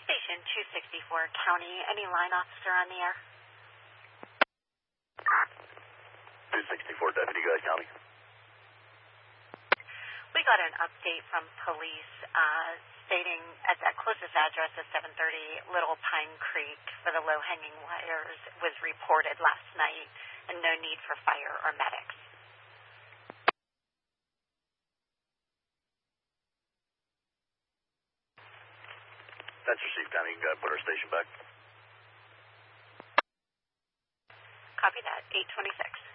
Station 264 County, any line officer on the air? 264 Deputy Guy County. We got an update from police stating at that closest address of 730 Little Pine Creek for the low-hanging wires was reported last night and no need for fire or medics. That's received, County. You can put our station back. Copy that, 826.